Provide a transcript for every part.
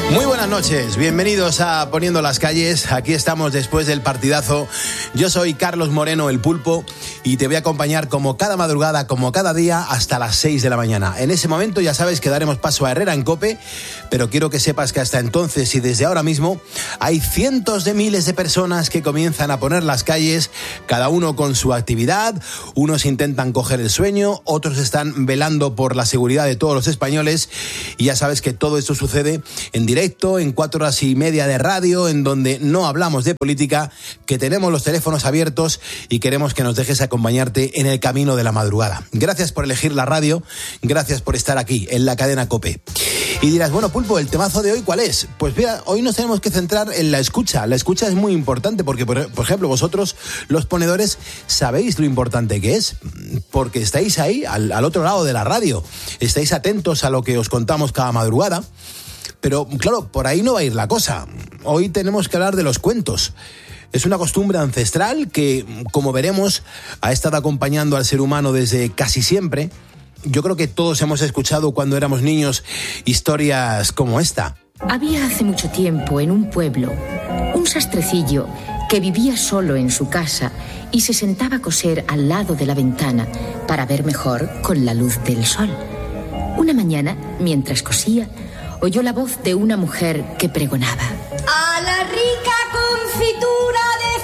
Muy buenas noches, bienvenidos a Poniendo las Calles. Aquí estamos después del partidazo. Yo soy Carlos Moreno, el Pulpo, y te voy a acompañar como cada madrugada, como cada día, hasta las 6 de la mañana. En ese momento ya sabes que daremos paso a Herrera en COPE, pero quiero que sepas que hasta entonces y desde ahora mismo hay cientos de miles de personas que comienzan a poner las calles, cada uno con su actividad. Unos intentan coger el sueño, otros están velando por la seguridad de todos los españoles, y ya sabes que todo esto sucede en directo, en 4 horas y media de radio, en donde no hablamos de política, que tenemos los teléfonos abiertos y queremos que nos dejes acompañarte en el camino de la madrugada. Gracias por elegir la radio, gracias por estar aquí en la cadena COPE. Y dirás, bueno, Pulpo, ¿el temazo de hoy cuál es? Pues mira, hoy nos tenemos que centrar en la escucha. La escucha es muy importante porque, por ejemplo, vosotros, los ponedores, sabéis lo importante que es, porque estáis ahí, al otro lado de la radio, estáis atentos a lo que os contamos cada madrugada. Pero, claro, por ahí no va a ir la cosa. Hoy tenemos que hablar de los cuentos. Es una costumbre ancestral que, como veremos, ha estado acompañando al ser humano desde casi siempre. Yo creo que todos hemos escuchado cuando éramos niños historias como esta. Había hace mucho tiempo en un pueblo un sastrecillo que vivía solo en su casa y se sentaba a coser al lado de la ventana para ver mejor con la luz del sol. Una mañana, mientras cosía, oyó la voz de una mujer que pregonaba: ¡A la rica confitura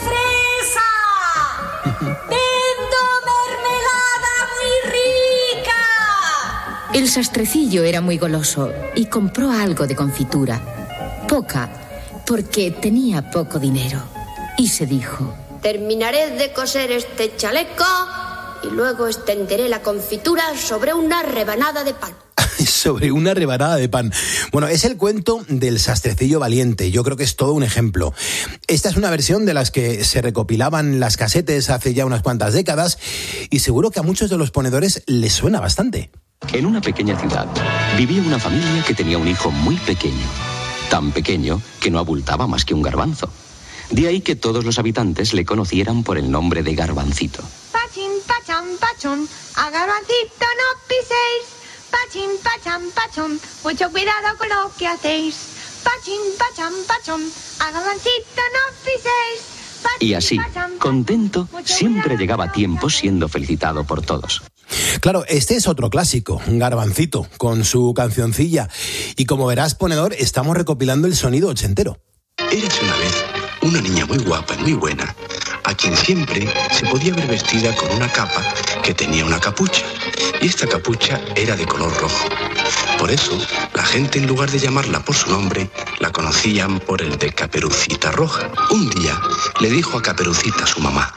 de fresa! ¡Vendo mermelada muy rica! El sastrecillo era muy goloso y compró algo de confitura. Poca, porque tenía poco dinero. Y se dijo: terminaré de coser este chaleco y luego extenderé la confitura sobre una rebanada de pan. Sobre una rebanada de pan. Bueno, es el cuento del sastrecillo valiente. Yo creo que es todo un ejemplo. Esta es una versión de las que se recopilaban las casetes hace ya unas cuantas décadas, y seguro que a muchos de los ponedores les suena bastante. En una pequeña ciudad vivía una familia que tenía un hijo muy pequeño. Tan pequeño que no abultaba más que un garbanzo. De ahí que todos los habitantes le conocieran por el nombre de Garbancito. Pachín, pachán, pachón, a Garbancito no piséis. Pachín, pachán, pachón, mucho cuidado con lo que hacéis. Pachín, pachán, pachón, a Garbancito no piséis. Pachín, y así, pachán, contento, siempre cuidado llegaba a con lo que tiempo hacéis. siendo felicitado por todos. Claro, este es otro clásico, Garbancito, con su cancioncilla. Y como verás, ponedor, estamos recopilando el sonido ochentero. Érase una vez una niña muy guapa y muy buena, a quien siempre se podía ver vestida con una capa que tenía una capucha, y esta capucha era de color rojo. Por eso, la gente, en lugar de llamarla por su nombre, la conocían por el de Caperucita Roja. Un día le dijo a Caperucita su mamá: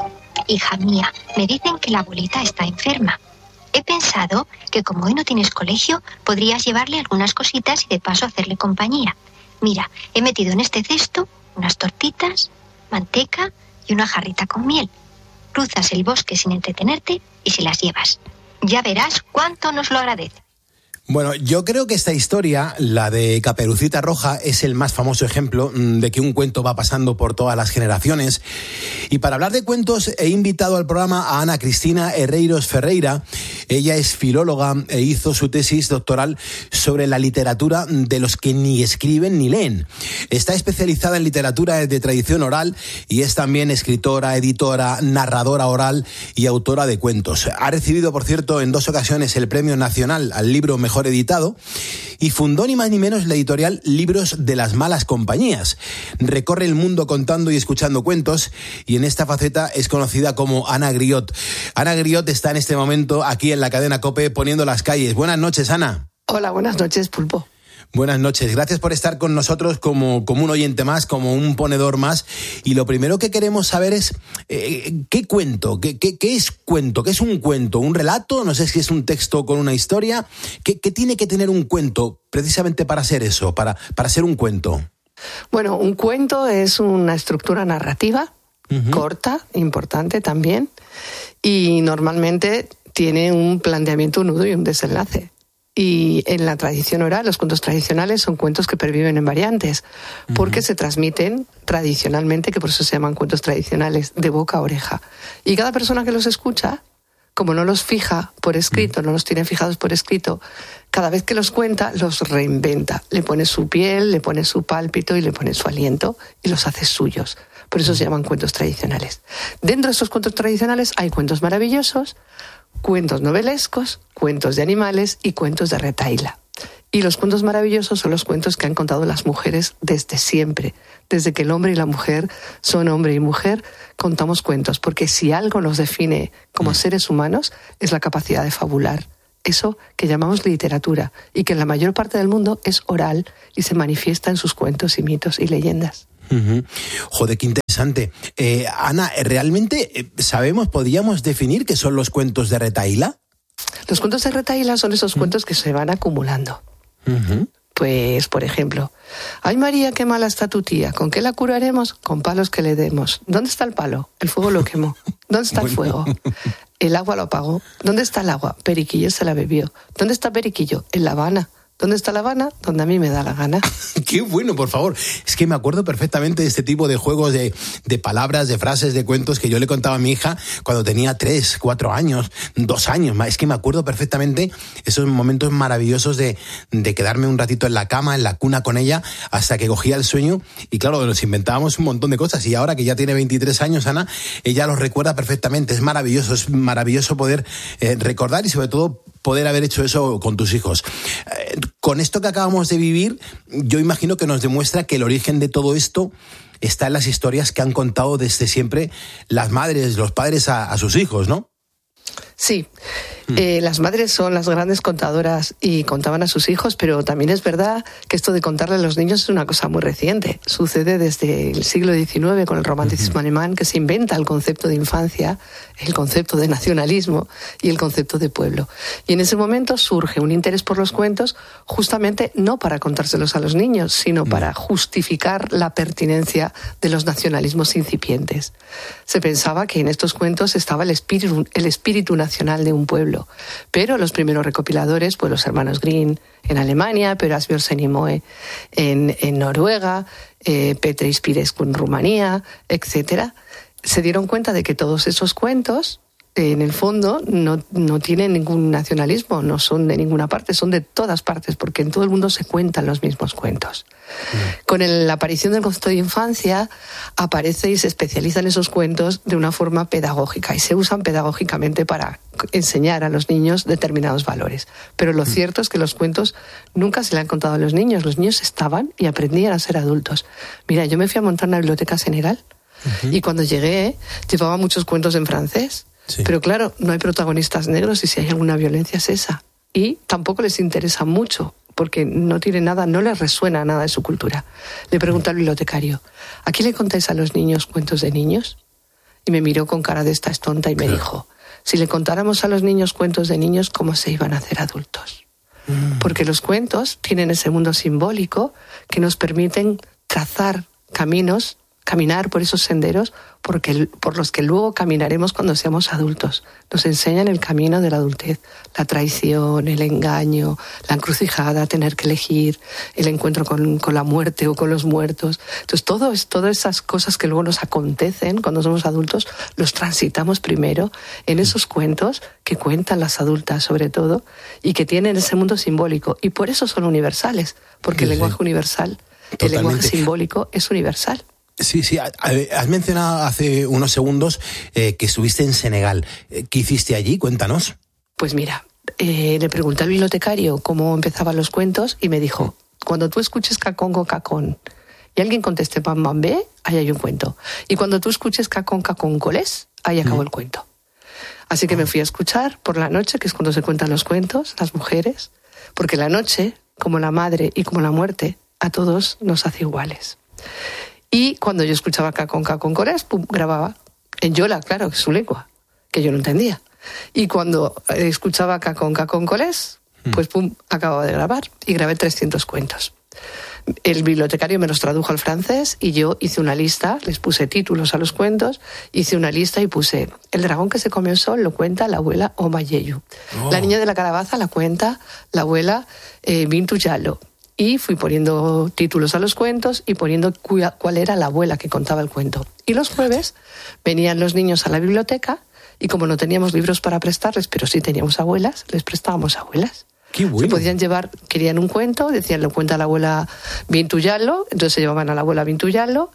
hija mía, me dicen que la abuelita está enferma. He pensado que como hoy no tienes colegio, podrías llevarle algunas cositas y de paso hacerle compañía. Mira, he metido en este cesto unas tortitas, manteca y una jarrita con miel. Cruzas el bosque sin entretenerte y se las llevas. Ya verás cuánto nos lo agradece. Bueno, yo creo que esta historia, la de Caperucita Roja, es el más famoso ejemplo de que un cuento va pasando por todas las generaciones. Y para hablar de cuentos he invitado al programa a Ana Cristina Herreiros Ferreira. Ella es filóloga e hizo su tesis doctoral sobre la literatura de los que ni escriben ni leen. Está especializada en literatura de tradición oral y es también escritora, editora, narradora oral y autora de cuentos. Ha recibido, por cierto, en 2 ocasiones el Premio Nacional al Libro Mejor Editado, y fundó ni más ni menos la editorial Libros de las Malas Compañías. Recorre el mundo contando y escuchando cuentos, y en esta faceta es conocida como Ana Griot. Ana Griot está en este momento aquí en la cadena COPE poniendo las calles. Buenas noches, Ana. Hola, buenas noches, Pulpo. Buenas noches, gracias por estar con nosotros como un oyente más, como un ponedor más. Y lo primero que queremos saber es, ¿qué cuento? ¿Qué es cuento? ¿Qué es un cuento? ¿Un relato? No sé si es un texto con una historia. ¿Qué tiene que tener un cuento precisamente para ser eso, para ser un cuento? Bueno, un cuento es una estructura narrativa, corta, importante también, y normalmente tiene un planteamiento, un nudo y un desenlace. Y en la tradición oral, los cuentos tradicionales son cuentos que perviven en variantes, porque se transmiten tradicionalmente, que por eso se llaman cuentos tradicionales, de boca a oreja. Y cada persona que los escucha como no los fija por escrito, no los tiene fijados por escrito, cada vez que los cuenta, los reinventa. Le pone su piel, le pone su pálpito y le pone su aliento y los hace suyos. Por eso se llaman cuentos tradicionales. Dentro de esos cuentos tradicionales hay cuentos maravillosos, cuentos novelescos, cuentos de animales y cuentos de retahíla. Y los cuentos maravillosos son los cuentos que han contado las mujeres desde siempre. Desde que el hombre y la mujer son hombre y mujer, contamos cuentos. Porque si algo nos define como seres humanos, es la capacidad de fabular. Eso que llamamos literatura y que en la mayor parte del mundo es oral y se manifiesta en sus cuentos y mitos y leyendas. Joder, qué interesante. Ana, ¿realmente podríamos definir qué son los cuentos de retahíla? Los cuentos de retahíla son esos cuentos que se van acumulando. Pues, por ejemplo, ay María, qué mala está tu tía, ¿con qué la curaremos? Con palos que le demos. ¿Dónde está el palo? El fuego lo quemó. ¿Dónde está el fuego? El agua lo apagó. ¿Dónde está el agua? Periquillo se la bebió. ¿Dónde está Periquillo? En La Habana. ¿Dónde está La Habana? Donde a mí me da la gana. Qué bueno, por favor. Es que me acuerdo perfectamente de este tipo de juegos de palabras, de frases, de cuentos que yo le contaba a mi hija cuando tenía 3, 4 años, 2 años. Es que me acuerdo perfectamente esos momentos maravillosos de quedarme un ratito en la cama, en la cuna con ella, hasta que cogía el sueño. Y claro, nos inventábamos un montón de cosas. Y ahora que ya tiene 23 años, Ana, ella los recuerda perfectamente. Es maravilloso poder recordar y sobre todo poder haber hecho eso con tus hijos. Con esto que acabamos de vivir, yo imagino que nos demuestra que el origen de todo esto está en las historias que han contado desde siempre las madres, los padres a sus hijos, ¿no? Sí, las madres son las grandes contadoras y contaban a sus hijos, pero también es verdad que esto de contarle a los niños es una cosa muy reciente. Sucede desde el siglo XIX con el romanticismo alemán, que se inventa el concepto de infancia, el concepto de nacionalismo y el concepto de pueblo. Y en ese momento surge un interés por los cuentos justamente no para contárselos a los niños, sino para justificar la pertinencia de los nacionalismos incipientes. Se pensaba que en estos cuentos estaba el espíritu nacional de un pueblo. Pero los primeros recopiladores, pues los hermanos Grimm en Alemania, pero Asbjørnsen y Moe en Noruega, Petris Pirescu en Rumanía, etcétera, se dieron cuenta de que todos esos cuentos, en el fondo, no tienen ningún nacionalismo, no son de ninguna parte, son de todas partes, porque en todo el mundo se cuentan los mismos cuentos. Con la aparición del concepto de infancia, aparece y se especializan esos cuentos de una forma pedagógica y se usan pedagógicamente para enseñar a los niños determinados valores. Pero lo cierto es que los cuentos nunca se le han contado a los niños estaban y aprendían a ser adultos. Mira, yo me fui a montar una biblioteca general y cuando llegué llevaba muchos cuentos en francés. Sí. Pero claro, no hay protagonistas negros y si hay alguna violencia es esa. Y tampoco les interesa mucho, porque no tiene nada, no les resuena nada de su cultura. Le pregunté al bibliotecario, ¿a quién le contáis a los niños cuentos de niños? Y me miró con cara de esta es tonta y me dijo, si le contáramos a los niños cuentos de niños, ¿cómo se iban a hacer adultos? Porque los cuentos tienen ese mundo simbólico que nos permiten trazar caminos, caminar por esos senderos por los que luego caminaremos cuando seamos adultos. Nos enseñan el camino de la adultez, la traición, el engaño, la encrucijada, tener que elegir, el encuentro con la muerte o con los muertos. Entonces, todas esas cosas que luego nos acontecen cuando somos adultos, los transitamos primero en esos cuentos que cuentan las adultas, sobre todo, y que tienen ese mundo simbólico. Y por eso son universales, porque el lenguaje universal, el lenguaje simbólico es universal. Sí, has mencionado hace unos segundos que estuviste en Senegal. ¿Qué hiciste allí? Cuéntanos. Pues mira, le pregunté al bibliotecario cómo empezaban los cuentos y me dijo, cuando tú escuches Kakongo Kakón y alguien conteste Bam Bam Bé, ahí hay un cuento. Y cuando tú escuches Kakón Kakón Colés, ahí acabó el cuento. Así que me fui a escuchar por la noche, que es cuando se cuentan los cuentos, las mujeres, porque la noche, como la madre y como la muerte, a todos nos hace iguales. Y cuando yo escuchaba Kakón Colés, pum, grababa en yola, claro, que es su lengua, que yo no entendía. Y cuando escuchaba Kakón Colés, pues pum, acababa de grabar y grabé 300 cuentos. El bibliotecario me los tradujo al francés y yo hice una lista, les puse títulos a los cuentos, hice una lista y puse El dragón que se comió el sol lo cuenta la abuela Oma Yeyu. La niña de la calabaza la cuenta la abuela Bintu Yalo. Y fui poniendo títulos a los cuentos y poniendo cuál era la abuela que contaba el cuento. Y los jueves venían los niños a la biblioteca Y como no teníamos libros para prestarles, pero sí teníamos abuelas, les prestábamos abuelas. Qué bueno. Se podían llevar, querían un cuento, decían, le cuenta a la abuela Vintuyalo, entonces se llevaban a la abuela Vintuyalo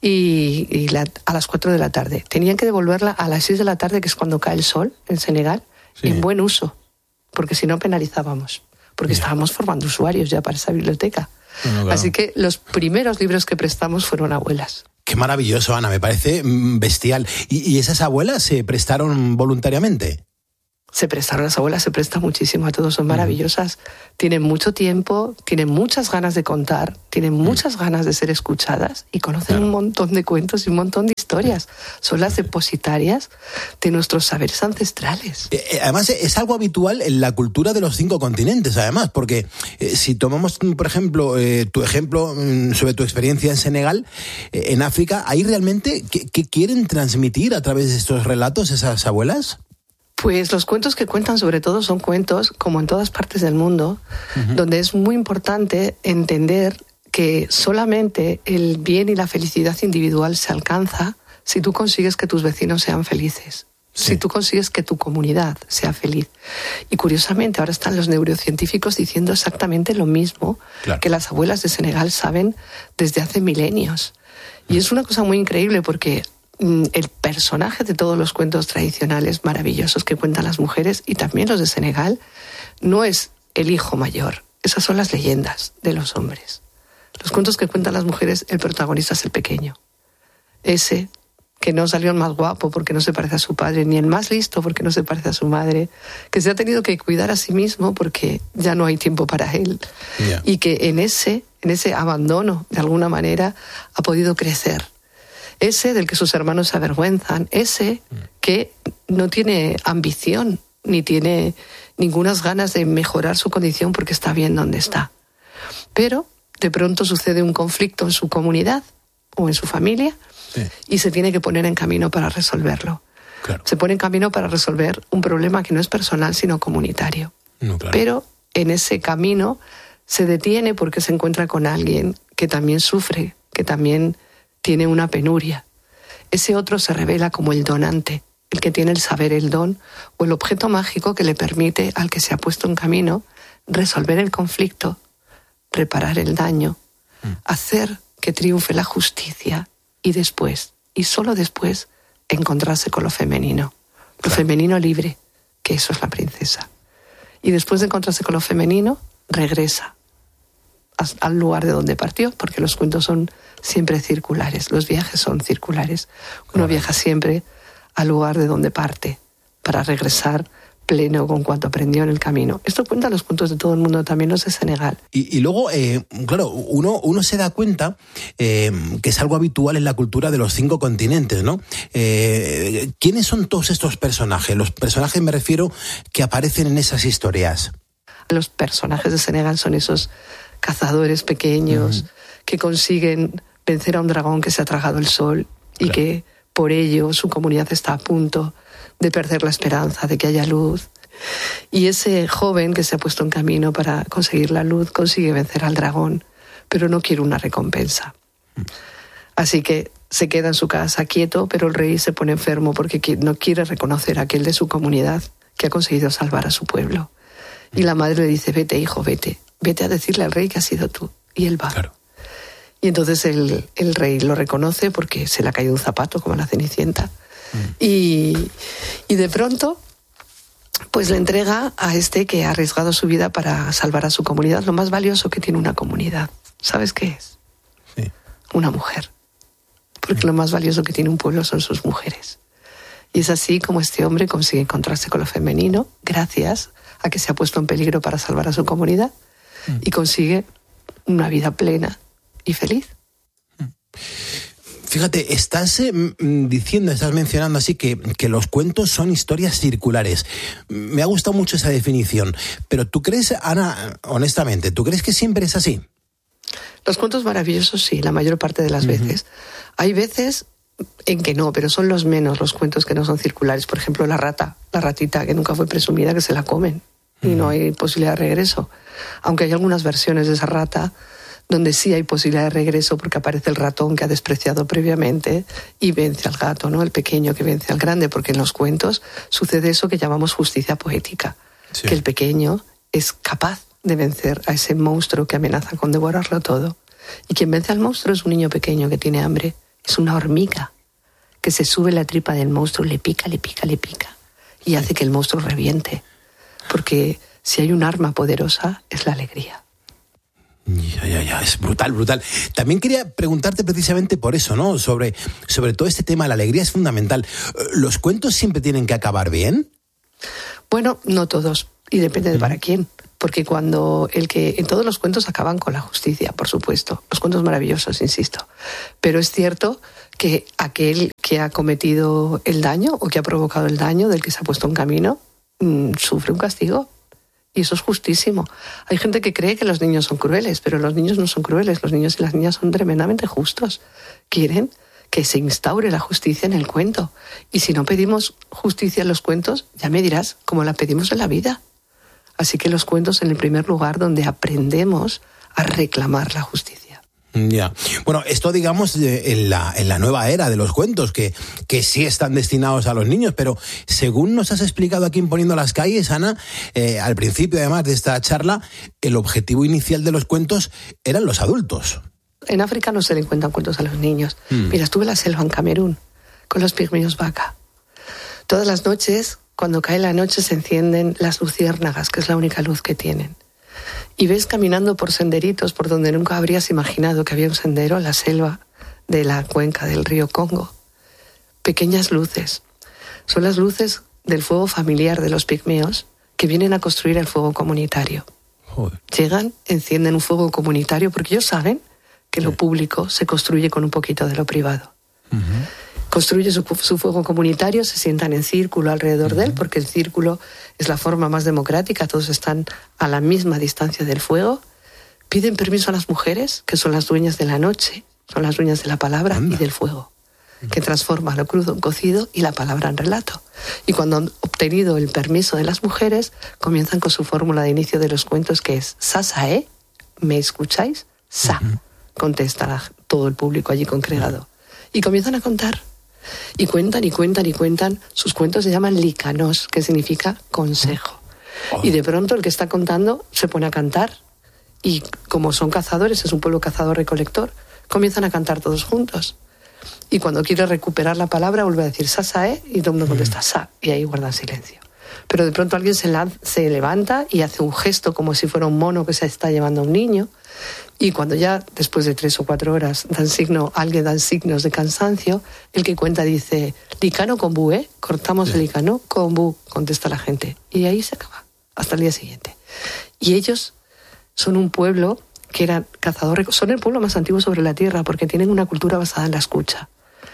a las 4 de la tarde. Tenían que devolverla a las 6 de la tarde, que es cuando cae el sol en Senegal, en buen uso, porque si no penalizábamos, porque estábamos formando usuarios ya para esa biblioteca. Bueno, claro. Así que los primeros libros que prestamos fueron abuelas. Qué maravilloso, Ana, me parece bestial. ¿Y esas abuelas se prestaron voluntariamente? Se prestaron, las abuelas se prestan muchísimo a todos, son maravillosas, tienen mucho tiempo, tienen muchas ganas de contar, tienen muchas ganas de ser escuchadas y conocen un montón de cuentos y un montón de historias. Son las depositarias de nuestros saberes ancestrales. Además, es algo habitual en la cultura de los 5 continentes, además, porque si tomamos, por ejemplo, tu ejemplo sobre tu experiencia en Senegal, en África, ¿hay realmente qué quieren transmitir a través de estos relatos esas abuelas? Pues los cuentos que cuentan sobre todo son cuentos, como en todas partes del mundo, donde es muy importante entender que solamente el bien y la felicidad individual se alcanza si tú consigues que tus vecinos sean felices, si tú consigues que tu comunidad sea feliz. Y curiosamente ahora están los neurocientíficos diciendo exactamente lo mismo que las abuelas de Senegal saben desde hace milenios. Y es una cosa muy increíble porque el personaje de todos los cuentos tradicionales maravillosos que cuentan las mujeres y también los de Senegal no es el hijo mayor, esas son las leyendas de los hombres. Los cuentos que cuentan las mujeres, el protagonista es el pequeño, ese que no salió el más guapo porque no se parece a su padre, ni el más listo porque no se parece a su madre, que se ha tenido que cuidar a sí mismo porque ya no hay tiempo para él, y que en ese abandono de alguna manera ha podido crecer. Ese del que sus hermanos se avergüenzan, ese que no tiene ambición ni tiene ningunas ganas de mejorar su condición porque está bien donde está. Pero de pronto sucede un conflicto en su comunidad o en su familia y se tiene que poner en camino para resolverlo. Se pone en camino para resolver un problema que no es personal sino comunitario. Pero en ese camino se detiene porque se encuentra con alguien que también sufre, que también tiene una penuria. Ese otro se revela como el donante, el que tiene el saber, el don, o el objeto mágico que le permite al que se ha puesto en camino resolver el conflicto, reparar el daño, hacer que triunfe la justicia y después, y solo después, encontrarse con lo femenino libre, que eso es la princesa. Y después de encontrarse con lo femenino, regresa al lugar de donde partió, porque los cuentos son siempre circulares, los viajes son circulares. Uno viaja siempre al lugar de donde parte para regresar pleno con cuanto aprendió en el camino. Esto cuentan los cuentos de todo el mundo, también los de Senegal. Y luego, claro, uno se da cuenta que es algo habitual en la cultura de los 5 continentes, ¿no? ¿Quiénes son todos estos personajes? Los personajes me refiero que aparecen en esas historias. Los personajes de Senegal son esos cazadores pequeños que consiguen vencer a un dragón que se ha tragado el sol y que por ello su comunidad está a punto de perder la esperanza de que haya luz. Y ese joven que se ha puesto en camino para conseguir la luz consigue vencer al dragón, pero no quiere una recompensa. Así que se queda en su casa quieto, pero el rey se pone enfermo porque no quiere reconocer a aquel de su comunidad que ha conseguido salvar a su pueblo. Y la madre le dice, vete hijo, vete a decirle al rey que has sido tú. Y él va. Y entonces el rey lo reconoce porque se le ha caído un zapato como a la Cenicienta. Y de pronto pues le entrega a este que ha arriesgado su vida para salvar a su comunidad lo más valioso que tiene una comunidad. ¿Sabes qué es? Una mujer. Porque lo más valioso que tiene un pueblo son sus mujeres. Y es así como este hombre consigue encontrarse con lo femenino gracias a que se ha puesto en peligro para salvar a su comunidad y consigue una vida plena y feliz. Fíjate, estás mencionando así que los cuentos son historias circulares. Me ha gustado mucho esa definición. Pero ¿tú crees, Ana, honestamente, tú crees que siempre es así? Los cuentos maravillosos sí, la mayor parte de las veces. Hay veces en que no, pero son los menos los cuentos que no son circulares. Por ejemplo, la ratita que nunca fue presumida, que se la comen y no hay posibilidad de regreso. Aunque hay algunas versiones de esa rata donde sí hay posibilidad de regreso porque aparece el ratón que ha despreciado previamente y vence al gato, ¿no? El pequeño que vence al grande, porque en los cuentos sucede eso que llamamos justicia poética, sí. Que el pequeño es capaz de vencer a ese monstruo que amenaza con devorarlo todo. Y quien vence al monstruo es un niño pequeño que tiene hambre, es una hormiga que se sube a la tripa del monstruo, le pica y hace que el monstruo reviente, porque si hay un arma poderosa es la alegría. Ya, es brutal. También quería preguntarte precisamente por eso, ¿no? Sobre todo este tema, la alegría es fundamental. ¿Los cuentos siempre tienen que acabar bien? Bueno, no todos, y depende de para quién. Porque en todos los cuentos acaban con la justicia, por supuesto. Los cuentos maravillosos, insisto. Pero es cierto que aquel que ha cometido el daño o que ha provocado el daño del que se ha puesto en camino, sufre un castigo. Y eso es justísimo. Hay gente que cree que los niños son crueles, pero los niños no son crueles. Los niños y las niñas son tremendamente justos. Quieren que se instaure la justicia en el cuento. Y si no pedimos justicia en los cuentos, ya me dirás cómo la pedimos en la vida. Así que los cuentos en el primer lugar donde aprendemos a reclamar la justicia. Ya. Bueno, esto digamos en la nueva era de los cuentos, que sí están destinados a los niños, pero según nos has explicado aquí en Poniendo las Calles, Ana, al principio además de esta charla, el objetivo inicial de los cuentos eran los adultos. En África no se le cuentan cuentos a los niños. Mira, estuve en la selva en Camerún con los pigmeos Baka. Todas las noches, cuando cae la noche, se encienden las luciérnagas, que es la única luz que tienen. Y ves caminando por senderitos por donde nunca habrías imaginado que había un sendero, en la selva de la cuenca del río Congo. Pequeñas luces. Son las luces del fuego familiar de los pigmeos que vienen a construir el fuego comunitario. Joder. Llegan, encienden un fuego comunitario porque ellos saben que lo público se construye con un poquito de lo privado. Construye su fuego comunitario, se sientan en círculo alrededor de él, porque el círculo es la forma más democrática, todos están a la misma distancia del fuego. Piden permiso a las mujeres, que son las dueñas de la noche, son las dueñas de la palabra y del fuego, que transforma lo crudo en cocido y la palabra en relato. Y cuando han obtenido el permiso de las mujeres, comienzan con su fórmula de inicio de los cuentos, que es Sasae, ¿me escucháis? Sa, contesta todo el público allí congregado. Y comienzan a contar. Y cuentan. Sus cuentos se llaman likanos, que significa consejo. Y de pronto el que está contando se pone a cantar. Y como son cazadores, es un pueblo cazador-recolector, comienzan a cantar todos juntos. Y cuando quiere recuperar la palabra, vuelve a decir sasae, y todo el mundo contesta sa, y ahí guardan silencio. Pero de pronto alguien se levanta y hace un gesto como si fuera un mono que se está llevando a un niño. Y cuando ya, después de 3 o 4 horas, alguien da signos de cansancio, el que cuenta dice, licano con bu, cortamos el licano con bu, contesta la gente. Y ahí se acaba, hasta el día siguiente. Y ellos son un pueblo que eran cazadores, son el pueblo más antiguo sobre la tierra, porque tienen una cultura basada en la escucha.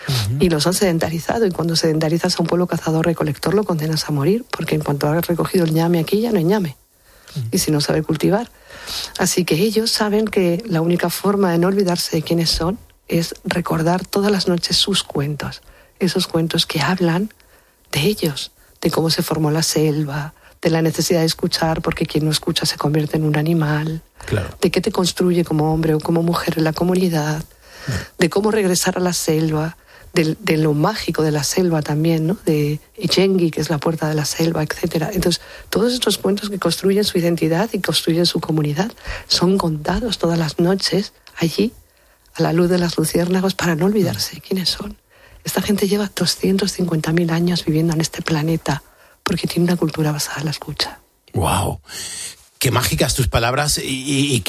Y los han sedentarizado, y cuando sedentarizas a un pueblo cazador-recolector lo condenas a morir, porque en cuanto has recogido el ñame aquí ya no hay ñame. Y si no sabe cultivar. Así que ellos saben que la única forma de no olvidarse de quiénes son es recordar todas las noches sus cuentos. Esos cuentos que hablan de ellos, de cómo se formó la selva, de la necesidad de escuchar porque quien no escucha se convierte en un animal, claro, de qué te construye como hombre o como mujer en la comunidad, de cómo regresar a la selva, de lo mágico de la selva también, ¿no? De Ichengi, que es la puerta de la selva, etc. Entonces, todos estos cuentos que construyen su identidad y construyen su comunidad son contados todas las noches allí, a la luz de las luciérnagas, para no olvidarse de quiénes son. Esta gente lleva 250.000 años viviendo en este planeta porque tiene una cultura basada en la escucha. ¡Wow! Qué mágicas tus palabras y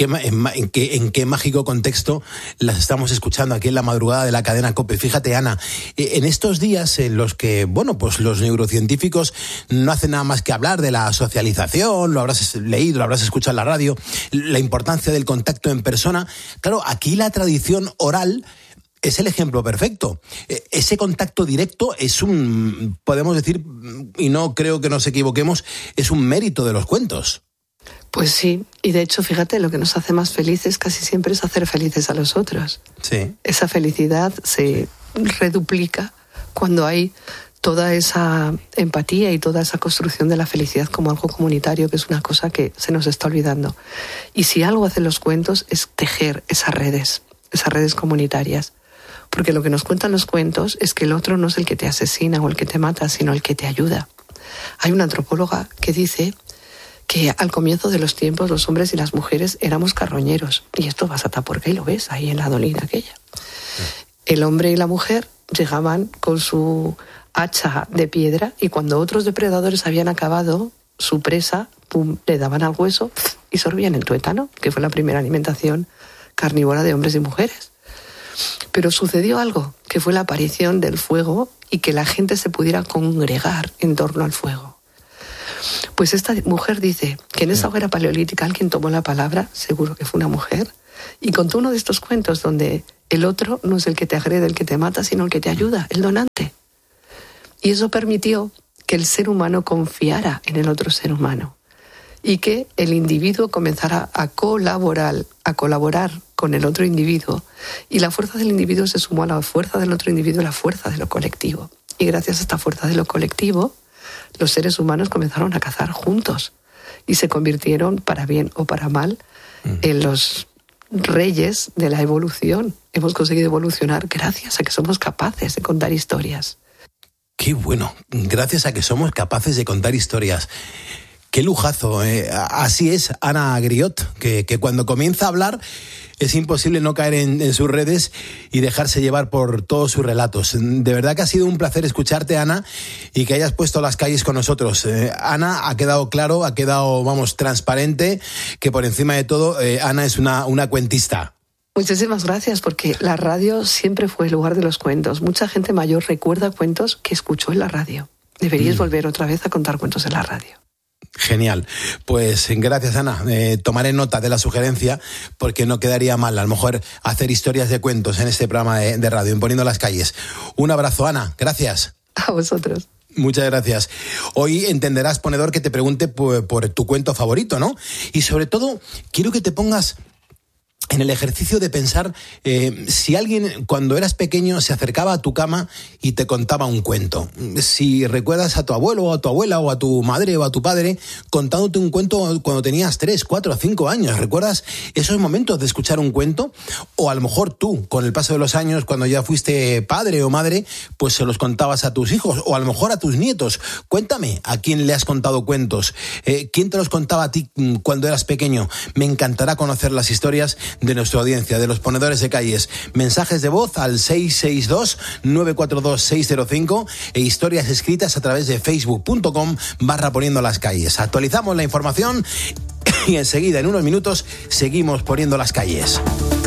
en qué mágico contexto las estamos escuchando aquí en la madrugada de la cadena COPE. Fíjate, Ana, en estos días en los que, pues los neurocientíficos no hacen nada más que hablar de la socialización, lo habrás leído, lo habrás escuchado en la radio, la importancia del contacto en persona. Claro, aquí la tradición oral es el ejemplo perfecto. Ese contacto directo es podemos decir, y no creo que nos equivoquemos, es un mérito de los cuentos. Pues sí, y de hecho, fíjate, lo que nos hace más felices casi siempre es hacer felices a los otros. Sí. Esa felicidad se reduplica cuando hay toda esa empatía y toda esa construcción de la felicidad como algo comunitario, que es una cosa que se nos está olvidando. Y si algo hacen los cuentos es tejer esas redes comunitarias. Porque lo que nos cuentan los cuentos es que el otro no es el que te asesina o el que te mata, sino el que te ayuda. Hay una antropóloga que dice que al comienzo de los tiempos los hombres y las mujeres éramos carroñeros. Y esto vas a Taporca y lo ves ahí en la dolina aquella. El hombre y la mujer llegaban con su hacha de piedra y cuando otros depredadores habían acabado su presa, pum, le daban al hueso y sorbían el tuétano, que fue la primera alimentación carnívora de hombres y mujeres. Pero sucedió algo, que fue la aparición del fuego y que la gente se pudiera congregar en torno al fuego. Pues esta mujer dice que en esa hoguera paleolítica alguien tomó la palabra, seguro que fue una mujer, y contó uno de estos cuentos donde el otro no es el que te agrede, el que te mata, sino el que te ayuda, el donante. Y eso permitió que el ser humano confiara en el otro ser humano y que el individuo comenzara a colaborar con el otro individuo, y la fuerza del individuo se sumó a la fuerza del otro individuo, la fuerza de lo colectivo. Y gracias a esta fuerza de lo colectivo, los seres humanos comenzaron a cazar juntos y se convirtieron, para bien o para mal, en los reyes de la evolución. Hemos conseguido evolucionar gracias a que somos capaces de contar historias. Qué bueno, gracias a que somos capaces de contar historias. Qué lujazo, así es Ana Griot, que cuando comienza a hablar es imposible no caer en sus redes y dejarse llevar por todos sus relatos. De verdad que ha sido un placer escucharte, Ana, y que hayas puesto las calles con nosotros. Ana, ha quedado claro, ha quedado, transparente, que por encima de todo, Ana es una cuentista. Muchísimas gracias, porque la radio siempre fue el lugar de los cuentos. Mucha gente mayor recuerda cuentos que escuchó en la radio. Deberías volver otra vez a contar cuentos en la radio. Genial. Pues gracias, Ana. Tomaré nota de la sugerencia, porque no quedaría mal a lo mejor hacer historias de cuentos en este programa de radio, en Poniendo las Calles. Un abrazo, Ana. Gracias. A vosotros. Muchas gracias. Hoy entenderás, ponedor, que te pregunte por tu cuento favorito, ¿no? Y sobre todo, quiero que te pongas en el ejercicio de pensar si alguien cuando eras pequeño se acercaba a tu cama y te contaba un cuento. Si recuerdas a tu abuelo o a tu abuela o a tu madre o a tu padre contándote un cuento cuando tenías 3, 4 o 5 años. ¿Recuerdas esos momentos de escuchar un cuento? O a lo mejor tú, con el paso de los años, cuando ya fuiste padre o madre, pues se los contabas a tus hijos o a lo mejor a tus nietos. Cuéntame, ¿a quién le has contado cuentos? ¿Quién te los contaba a ti cuando eras pequeño? Me encantará conocer las historias de nuestra audiencia, de los ponedores de calles. Mensajes de voz al 662-942-605 e historias escritas a través de facebook.com/poniendo las calles. Actualizamos la información y enseguida, en unos minutos, seguimos poniendo las calles.